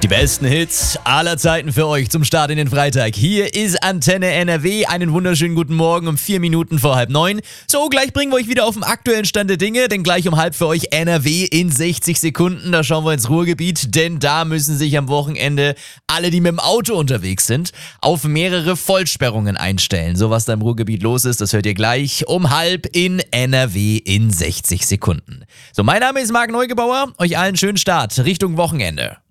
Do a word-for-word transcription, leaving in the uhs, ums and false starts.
Die besten Hits aller Zeiten für euch zum Start in den Freitag. Hier ist Antenne N R W. Einen wunderschönen guten Morgen um vier Minuten vor halb neun. So, gleich bringen wir euch wieder auf den aktuellen Stand der Dinge, denn gleich um halb für euch N R W in sechzig Sekunden. Da schauen wir ins Ruhrgebiet, denn da müssen sich am Wochenende alle, die mit dem Auto unterwegs sind, auf mehrere Vollsperrungen einstellen. So, was da im Ruhrgebiet los ist, das hört ihr gleich um halb in N R W in sechzig Sekunden. So, mein Name ist Marc Neugebauer. Euch allen schönen Start Richtung Wochenende.